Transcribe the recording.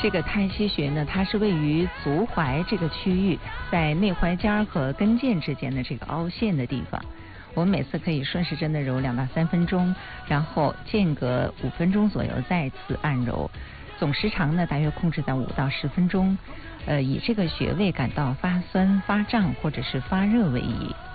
这个太溪穴呢，它是位于足踝这个区域，在内踝尖和跟腱之间的这个凹陷的地方。我们每次可以顺时针的揉2到3分钟，然后间隔5分钟左右再次按揉，总时长呢大约控制在5到10分钟。以这个穴位感到发酸、发胀或者是发热为宜。